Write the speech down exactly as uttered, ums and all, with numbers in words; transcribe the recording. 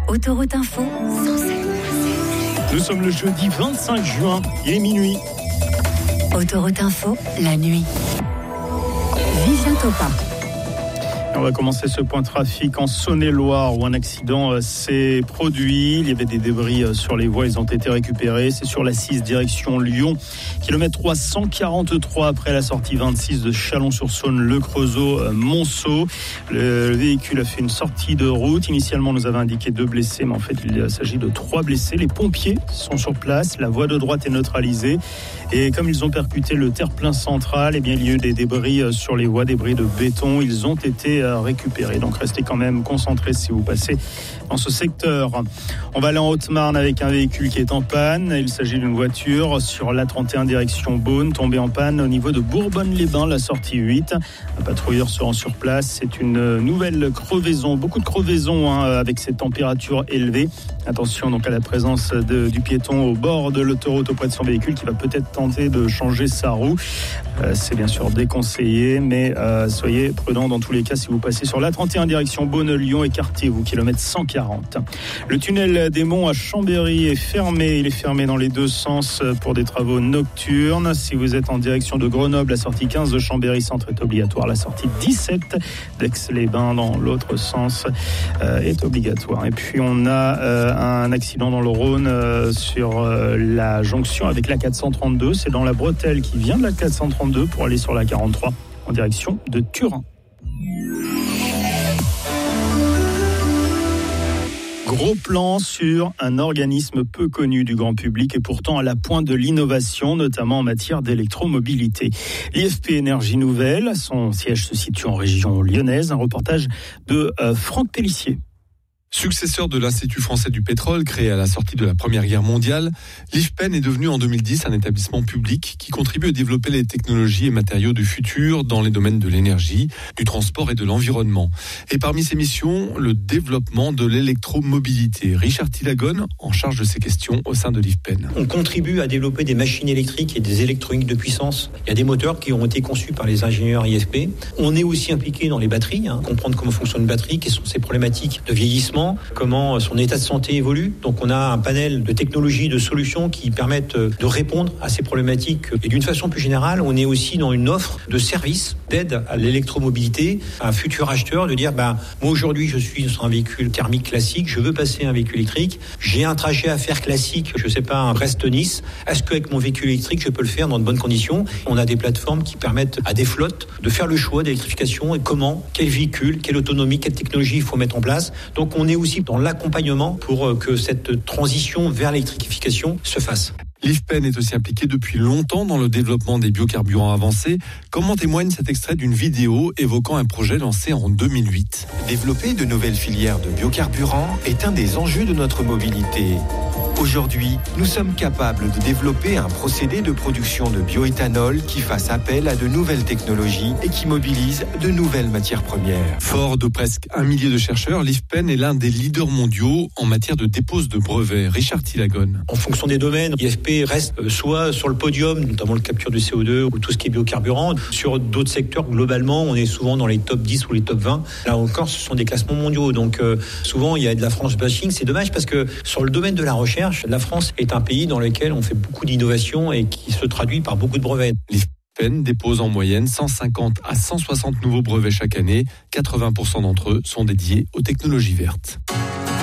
Autoroute Info, cent sept. Nous sommes le jeudi vingt-cinq juin, il est minuit. Autoroute Info, la nuit. Vivien Topin. On va commencer ce point trafic en Saône-et-Loire où un accident s'est produit. Il y avait des débris sur les voies, ils ont été récupérés. C'est sur la six direction Lyon, kilomètre trois cent quarante-trois après la sortie vingt-six de Chalon-sur-Saône, Le Creusot-Monceau. Le véhicule a fait une sortie de route. Initialement, on nous avait indiqué deux blessés, mais en fait, il s'agit de trois blessés. Les pompiers sont sur place. La voie de droite est neutralisée. Et comme ils ont percuté le terre-plein central, eh bien, il y a eu des débris sur les voies, débris de béton. Ils ont été récupérés. Donc, restez quand même concentrés si vous passez dans ce secteur. On va aller en Haute-Marne avec un véhicule qui est en panne. Il s'agit d'une voiture sur l'A trente et un direction Beaune, tombée en panne au niveau de Bourbonne-les-Bains, la sortie huit. Un patrouilleur se rend sur place. C'est une nouvelle crevaison. Beaucoup de crevaisons hein, avec ces températures élevées. Attention donc à la présence de, du piéton au bord de l'autoroute auprès de son véhicule qui va peut-être tenter de changer sa roue. Euh, c'est bien sûr déconseillé, mais euh, soyez prudents dans tous les cas si vous passez sur l'A trente et un direction Beaune-Lyon, écartez-vous, kilomètre cent quarante. Le tunnel des Monts à Chambéry est fermé. Il est fermé dans les deux sens pour des travaux nocturnes. Si vous êtes en direction de Grenoble, la sortie quinze de Chambéry Centre est obligatoire. La sortie dix-sept d'Aix-les-Bains dans l'autre sens euh, est obligatoire. Et puis on a euh, un accident dans le Rhône euh, sur euh, la jonction avec la quatre cent trente-deux. C'est dans la bretelle qui vient de la quatre cent trente-deux pour aller sur la quarante-trois en direction de Turin. Gros plan sur un organisme peu connu du grand public et pourtant à la pointe de l'innovation, notamment en matière d'électromobilité. L'I F P Énergie Nouvelle, son siège se situe en région lyonnaise. Un reportage de euh, Franck Pellissier. Successeur de l'Institut français du pétrole, créé à la sortie de la Première Guerre mondiale, l'I F P E N est devenu en deux mille dix un établissement public qui contribue à développer les technologies et matériaux du futur dans les domaines de l'énergie, du transport et de l'environnement. Et parmi ses missions, le développement de l'électromobilité. Richard Tilagone, en charge de ces questions au sein de l'I F P E N. On contribue à développer des machines électriques et des électroniques de puissance. Il y a des moteurs qui ont été conçus par les ingénieurs I F P. On est aussi impliqué dans les batteries, hein, comprendre comment fonctionne une batterie, quelles sont ses problématiques de vieillissement, comment son état de santé évolue. Donc on a un panel de technologies, de solutions qui permettent de répondre à ces problématiques. Et d'une façon plus générale, on est aussi dans une offre de services d'aide à l'électromobilité, à un futur acheteur de dire bah, moi aujourd'hui je suis sur un véhicule thermique classique, je veux passer à un véhicule électrique, j'ai un trajet à faire classique, je sais pas, un Brest-Nice, est-ce qu'avec mon véhicule électrique je peux le faire dans de bonnes conditions? On a des plateformes qui permettent à des flottes de faire le choix d'électrification et comment, quel véhicule, quelle autonomie, quelle technologie il faut mettre en place. Donc on est aussi dans l'accompagnement pour que cette transition vers l'électrification se fasse. L'I F P E N est aussi impliqué depuis longtemps dans le développement des biocarburants avancés, comme en témoigne cet extrait d'une vidéo évoquant un projet lancé en deux mille huit. Développer de nouvelles filières de biocarburants est un des enjeux de notre mobilité. Aujourd'hui, nous sommes capables de développer un procédé de production de bioéthanol qui fasse appel à de nouvelles technologies et qui mobilise de nouvelles matières premières. Fort de presque un millier de chercheurs, l'I F P E N est l'un des leaders mondiaux en matière de dépose de brevets. Richard Tilagone. En fonction des domaines, l'I F P reste soit sur le podium, notamment le capture du C O deux ou tout ce qui est biocarburant. Sur d'autres secteurs, globalement, on est souvent dans les top dix ou les top vingt. Là encore, ce sont des classements mondiaux. Donc euh, souvent, il y a de la France bashing. C'est dommage parce que sur le domaine de la recherche, la France est un pays dans lequel on fait beaucoup d'innovation et qui se traduit par beaucoup de brevets. L'I F P E N dépose en moyenne cent cinquante à cent soixante nouveaux brevets chaque année. quatre-vingts pour cent d'entre eux sont dédiés aux technologies vertes.